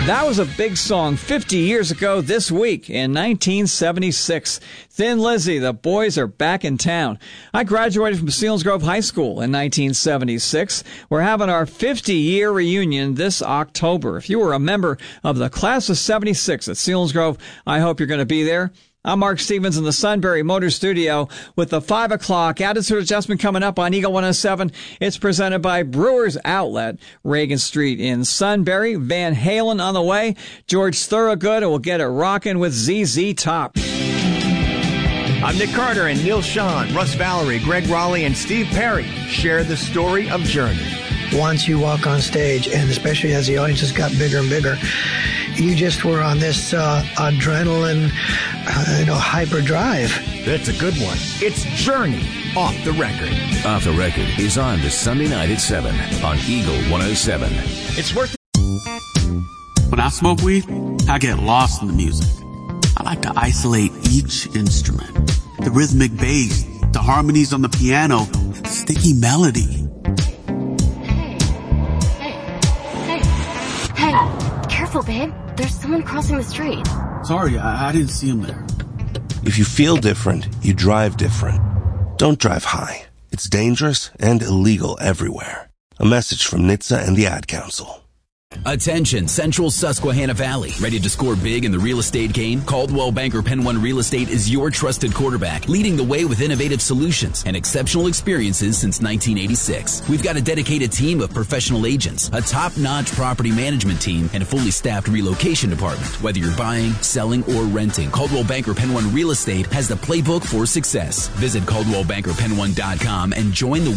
That was a big song 50 years ago this week in 1976. Thin Lizzy, the boys are back in town. I graduated from Selinsgrove High School in 1976. We're having our 50-year reunion this October. If you were a member of the class of 76 at Selinsgrove, I hope you're going to be there. I'm Mark Stevens in the Sunbury Motor Studio with the 5 o'clock Attitude Adjustment coming up on Eagle 107. It's presented by Brewers Outlet, Reagan Street in Sunbury. Van Halen on the way. George Thorogood, and we'll get it rocking with ZZ Top. I'm Nick Carter, and Neil Sean, Russ Valerie, Greg Raleigh, and Steve Perry share the story of Journey. Once you walk on stage, and especially as the audiences got bigger and bigger, you just were on this adrenaline, hyper drive. That's a good one. It's Journey, Off the Record. Off the Record is on this Sunday night at 7 on Eagle 107. It's worth it. When I smoke weed, I get lost in the music. I like to isolate each instrument. The rhythmic bass, the harmonies on the piano, the sticky melody. Hey, careful, babe. There's someone crossing the street. Sorry, I didn't see him there. If you feel different, you drive different. Don't drive high. It's dangerous and illegal everywhere. A message from NHTSA and the Ad Council. Attention, Central Susquehanna Valley. Ready to score big in the real estate game? Coldwell Banker Penn One Real Estate is your trusted quarterback, leading the way with innovative solutions and exceptional experiences since 1986. We've got a dedicated team of professional agents, a top-notch property management team, and a fully staffed relocation department. Whether you're buying, selling, or renting, Coldwell Banker Penn One Real Estate has the playbook for success. Visit ColdwellBankerPenn1.com and join the